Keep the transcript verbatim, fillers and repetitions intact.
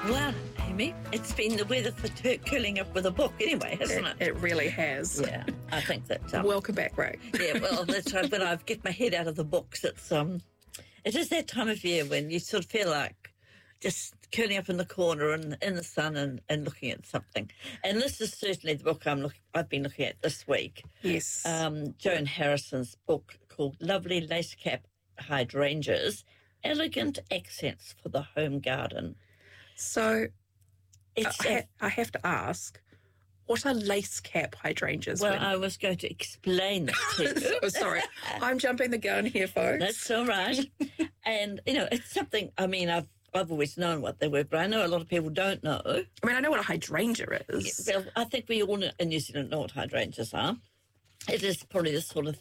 Well, Amy, it's been the weather for tur- curling up with a book anyway, hasn't it? It, it really has. Yeah, I think that... Um, Welcome back, Ray. yeah, well, that's right. When I get my head out of the books, it's um, it is that time of year when you sort of feel like just curling up in the corner and in the sun and, and looking at something. And this is certainly the book I'm look, I've been looking at this week. Yes. Um, Joan Harrison's book called Lovely Lace Cap Hydrangeas, Elegant Accents for the Home Garden. So It's I, ha- I have to ask, what are lace cap hydrangeas? Well, when- I was going to explain that to you. oh, sorry. I'm jumping the gun here, folks. That's all right. And, you know, it's something, I mean, I've I've always known what they were, but I know a lot of people don't know. I mean, I know what a hydrangea is. Well, I think we all know, in New Zealand know what hydrangeas are. It is probably the sort of